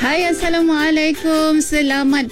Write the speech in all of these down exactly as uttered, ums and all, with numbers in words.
Hai, Assalamualaikum. Selamat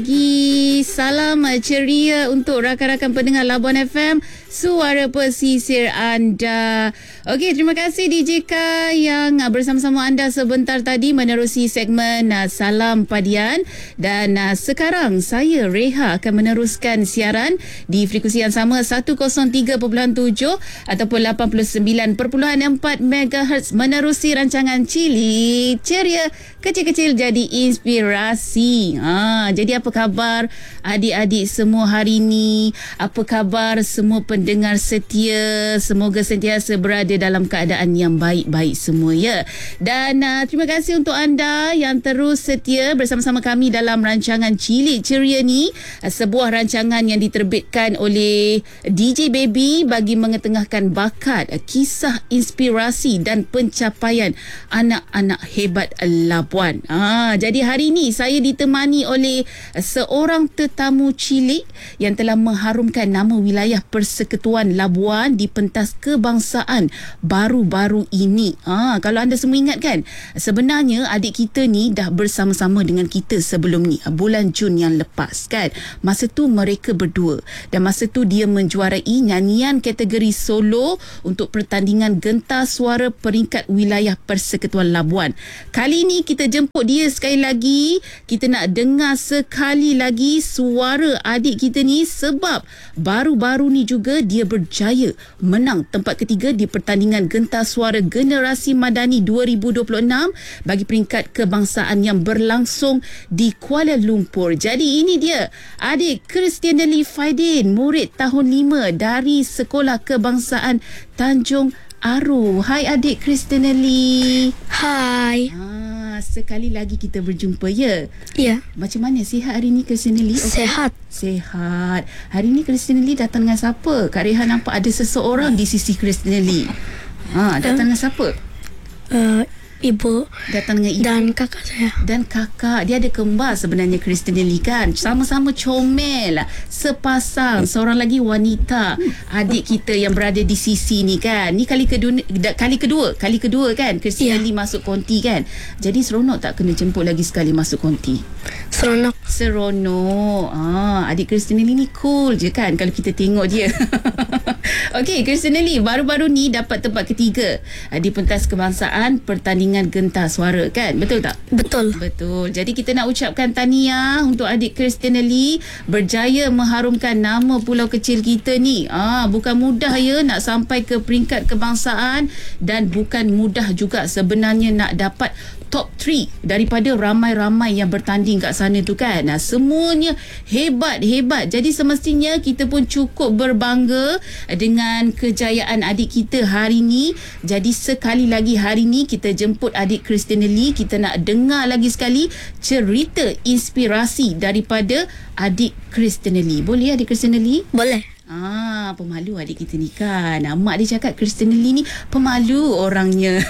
pagi. Salam ceria untuk rakan-rakan pendengar Labuan F M, suara pesisir anda. Okey, terima kasih D J K yang bersama-sama anda sebentar tadi menerusi segmen uh, Salam Padian. Dan uh, sekarang saya Reha akan meneruskan siaran di frekuensi yang sama seratus tiga perpuluhan tujuh ataupun lapan puluh sembilan perpuluhan empat megahertz menerusi rancangan Cilik Ceria, kecil-kecil jadi inspirasi. Ha, jadi apa khabar adik-adik semua hari ini? Apa khabar semua pendengar setia? Semoga sentiasa berada dalam keadaan yang baik-baik semua, ya. Dan uh, terima kasih untuk anda yang terus setia bersama-sama kami dalam rancangan Cilik Ceria ni, uh, sebuah rancangan yang diterbitkan oleh D J Baby bagi mengetengahkan bakat, uh, kisah inspirasi dan pencapaian anak-anak hebat Labuan. Ha, jadi hari ini saya ditemani oleh seorang tetamu cilik yang telah mengharumkan nama wilayah Persekutuan Labuan di pentas kebangsaan baru-baru ini. Ha, kalau anda semua ingat kan, sebenarnya adik kita ni dah bersama-sama dengan kita sebelum ni, bulan Jun yang lepas kan. Masa tu mereka berdua, dan masa tu dia menjuarai nyanyian kategori solo untuk pertandingan gentar suara peringkat wilayah Persekutuan Labuan. Kali ni kita jemput dia sekali lagi. Kita nak dengar sekali lagi suara adik kita ni, sebab baru-baru ni juga dia berjaya menang tempat ketiga di pertandingan gentar suara generasi Madani dua ribu dua puluh enam bagi peringkat kebangsaan yang berlangsung di Kuala Lumpur. Jadi ini dia adik Christianely Faidin, murid tahun lima dari Sekolah Kebangsaan Tanjung Aru. Hai adik Christianely. Hai. Ah, sekali lagi kita berjumpa, ya? Ya. Macam mana sihat hari ni Christianely? Okay? Sehat. Sehat. Hari ni Christianely datang dengan siapa? Kak Rehan nampak ada seseorang di sisi Christianely. Ha, datang dengan siapa? Uh, ibu. Datang dengan ibu dan kakak saya. Dan kakak. Dia ada kembar sebenarnya Christianely kan. Sama-sama comel, sepasang. Seorang lagi wanita, adik kita yang berada di sisi ni kan. Ni kali kedua Kali kedua Kali kedua kan Christianely, yeah, masuk konti kan. Jadi seronok tak kena jemput lagi sekali masuk konti? Seronok. Seronok. Ah, adik Christianely ni cool je kan kalau kita tengok dia. Okey, Christianely baru-baru ni dapat tempat ketiga di pentas kebangsaan pertandingan gentar suara kan. Betul tak? Betul. Betul. Jadi kita nak ucapkan tahniah untuk adik Christianely berjaya mengharumkan nama pulau kecil kita ni. Ah, bukan mudah ya nak sampai ke peringkat kebangsaan, dan bukan mudah juga sebenarnya nak dapat top tiga daripada ramai-ramai yang bertanding kat sana tu kan. Nah, semuanya hebat-hebat. Jadi semestinya kita pun cukup berbangga dengan kejayaan adik kita hari ni. Jadi sekali lagi hari ni kita jemput adik Christianely. Kita nak dengar lagi sekali cerita inspirasi daripada adik Christianely. Boleh adik Christianely? Boleh. Ah, pemalu adik kita ni kan. Ah, mak dia cakap Christianely ni pemalu orangnya.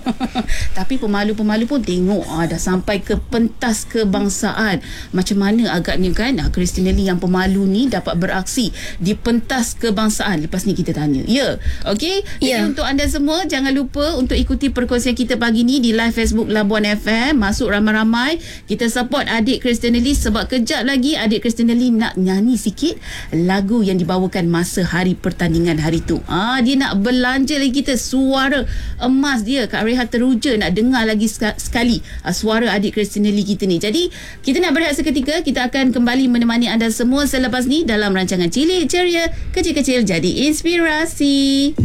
Tapi pemalu-pemalu pun tengok ah, dah sampai ke pentas kebangsaan. Macam mana agaknya kan ah, Christianely yang pemalu ni dapat beraksi di pentas kebangsaan. Lepas ni kita tanya. Ya. Okey. Ya. Jadi untuk anda semua jangan lupa untuk ikuti perkongsian kita pagi ni di live Facebook Labuan F M. Masuk ramai-ramai. Kita support adik Christianely sebab kejap lagi adik Christianely nak nyanyi sikit lagu yang dibawakan masa hari pertandingan hari tu. Ah, dia nak belanja lagi kita suara emas dia. Kak Reha teruja nak dengar lagi sekali ah, suara adik Christianely kita ni. Jadi kita nak berehat seketika. Kita akan kembali menemani anda semua selepas ni dalam rancangan Cilik Ceria, kecil-kecil jadi inspirasi.